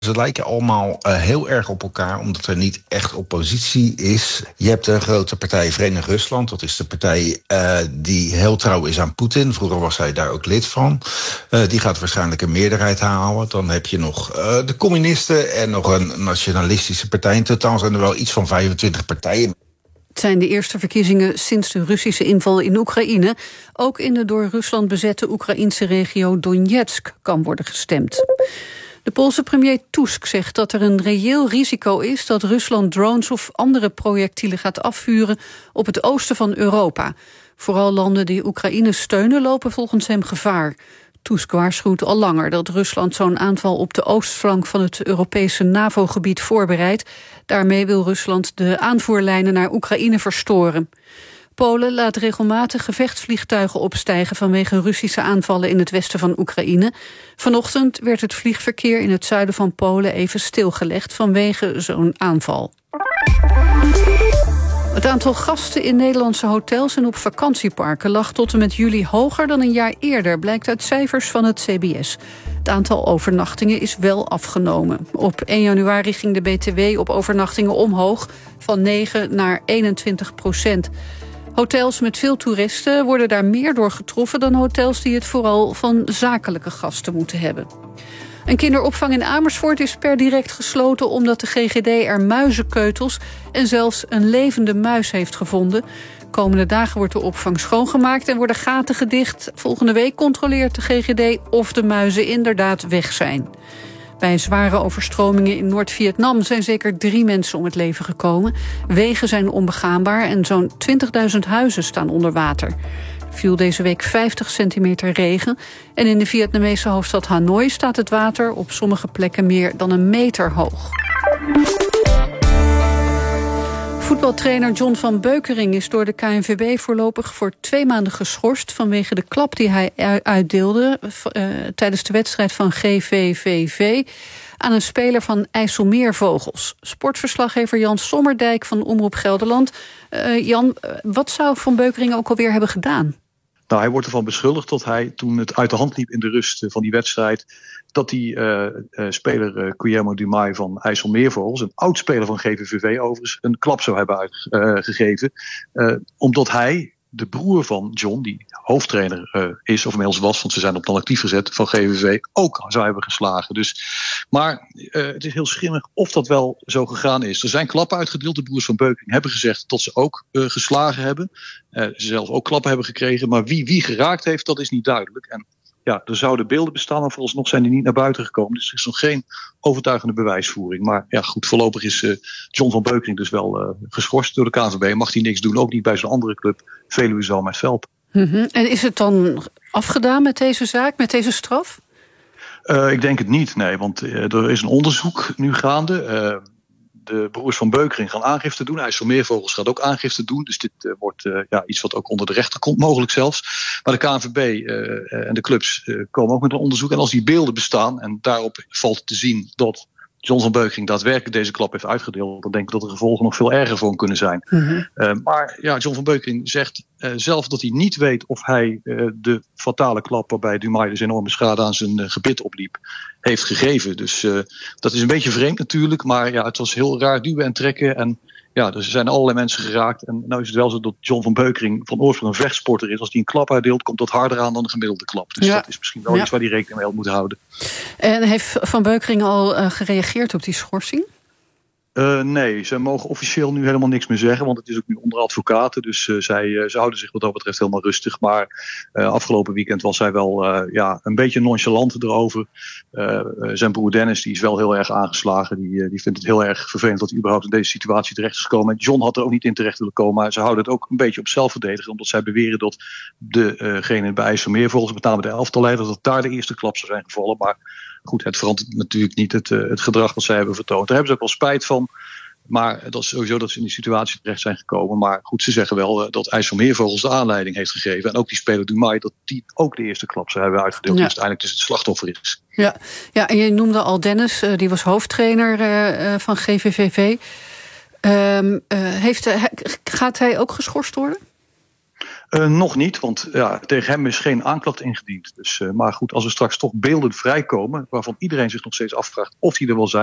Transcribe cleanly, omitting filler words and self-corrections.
Ze lijken allemaal heel erg op elkaar, omdat er niet echt oppositie is. Je hebt de grote partij Verenigd Rusland. Dat is de partij die heel trouw is aan Poetin. Vroeger was hij daar ook lid van. Die gaat waarschijnlijk een meerderheid halen. Dan heb je nog de communisten en nog een nationalistische partij. In totaal zijn er wel iets van 25 partijen. Het zijn de eerste verkiezingen sinds de Russische inval in Oekraïne. Ook in de door Rusland bezette Oekraïnse regio Donetsk kan worden gestemd. De Poolse premier Tusk zegt dat er een reëel risico is dat Rusland drones of andere projectielen gaat afvuren op het oosten van Europa. Vooral landen die Oekraïne steunen lopen volgens hem gevaar. Tusk waarschuwt al langer dat Rusland zo'n aanval op de oostflank van het Europese NAVO-gebied voorbereidt. Daarmee wil Rusland de aanvoerlijnen naar Oekraïne verstoren. Polen laat regelmatig gevechtsvliegtuigen opstijgen vanwege Russische aanvallen in het westen van Oekraïne. Vanochtend werd het vliegverkeer in het zuiden van Polen even stilgelegd vanwege zo'n aanval. Het aantal gasten in Nederlandse hotels en op vakantieparken lag tot en met juli hoger dan een jaar eerder, blijkt uit cijfers van het CBS. Het aantal overnachtingen is wel afgenomen. Op 1 januari ging de BTW op overnachtingen omhoog van 9 naar 21%. Hotels met veel toeristen worden daar meer door getroffen dan hotels die het vooral van zakelijke gasten moeten hebben. Een kinderopvang in Amersfoort is per direct gesloten omdat de GGD er muizenkeutels en zelfs een levende muis heeft gevonden. Komende dagen wordt de opvang schoongemaakt en worden gaten gedicht. Volgende week controleert de GGD of de muizen inderdaad weg zijn. Bij zware overstromingen in Noord-Vietnam zijn zeker 3 mensen om het leven gekomen. Wegen zijn onbegaanbaar en zo'n 20.000 huizen staan onder water. Er viel deze week 50 centimeter regen. En in de Vietnamese hoofdstad Hanoi staat het water op sommige plekken meer dan 1 meter hoog. Voetbaltrainer John van Beukering is door de KNVB voorlopig voor 2 maanden geschorst vanwege de klap die hij uitdeelde tijdens de wedstrijd van GVVV aan een speler van IJsselmeervogels. Sportverslaggever Jan Sommerdijk van Omroep Gelderland. Jan, wat zou Van Beukering ook alweer hebben gedaan? Nou, hij wordt ervan beschuldigd dat hij, toen het uit de hand liep in de rust van die wedstrijd, dat die speler Guillermo Dumay van IJsselmeervogels, een oud speler van GVVV overigens, een klap zou hebben uitgegeven. Omdat hij de broer van John, die hoofdtrainer is, of inmiddels was, want ze zijn op non-actief gezet, van GVV, ook zou hebben geslagen. Dus, maar het is heel schimmig of dat wel zo gegaan is. Er zijn klappen uitgedeeld. De broers van Beukering hebben gezegd dat ze ook geslagen hebben. Ze zelf ook klappen hebben gekregen. Maar wie geraakt heeft, dat is niet duidelijk. En ja, er zouden beelden bestaan, maar vooralsnog zijn die niet naar buiten gekomen. Dus er is nog geen overtuigende bewijsvoering. Maar ja, goed, voorlopig is John van Beukering dus wel geschorst door de KNVB. Mag hij niks doen, ook niet bij zijn andere club, Veluwe Zalm uit Velp. En is het dan afgedaan met deze zaak, met deze straf? Ik denk het niet, nee, want er is een onderzoek nu gaande. De broers van Beukering gaan aangifte doen. IJsselmeervogels gaat ook aangifte doen. Dus dit wordt iets wat ook onder de rechter komt, mogelijk zelfs. Maar de KNVB en de clubs komen ook met een onderzoek. En als die beelden bestaan en daarop valt te zien dat John van Beukering daadwerkelijk deze klap heeft uitgedeeld, dan denk ik dat de gevolgen nog veel erger voor hem kunnen zijn. Maar ja, John van Beukering zegt zelf dat hij niet weet of hij de fatale klap waarbij Dumay dus enorme schade aan zijn gebit opliep, heeft gegeven. Dus dat is een beetje vreemd natuurlijk, maar ja, het was heel raar duwen en trekken. En ja, er zijn allerlei mensen geraakt. En nou is het wel zo dat John van Beukering van oorsprong een vechtsporter is. Als hij een klap uitdeelt, komt dat harder aan dan een gemiddelde klap. Dus dat is misschien wel iets waar hij rekening mee moet houden. En heeft Van Beukering al gereageerd op die schorsing? Nee, ze mogen officieel nu helemaal niks meer zeggen, want het is ook nu onder advocaten. Dus ze houden zich wat dat betreft helemaal rustig. Maar afgelopen weekend was hij wel een beetje nonchalant erover. Zijn broer Dennis die is wel heel erg aangeslagen. Die vindt het heel erg vervelend dat hij überhaupt in deze situatie terecht is gekomen. John had er ook niet in terecht willen komen, maar ze houden het ook een beetje op zelfverdedigen. Omdat zij beweren dat degene bij IJsselmeervogels, met name de elftalleider, dat daar de eerste klap zou zijn gevallen. Maar goed, het verandert natuurlijk niet het gedrag dat zij hebben vertoond. Daar hebben ze ook wel spijt van. Maar dat is sowieso dat ze in die situatie terecht zijn gekomen. Maar goed, ze zeggen wel dat IJsselmeervogels de aanleiding heeft gegeven. En ook die speler Dumay, dat die ook de eerste klap zou hebben uitgedeeld. Dus uiteindelijk dus het slachtoffer is. Ja, en je noemde al Dennis, die was hoofdtrainer van GVVV. Gaat hij ook geschorst worden? Nog niet, want tegen hem is geen aanklacht ingediend. Dus, maar goed, als er straks toch beelden vrijkomen waarvan iedereen zich nog steeds afvraagt of die er wel zijn.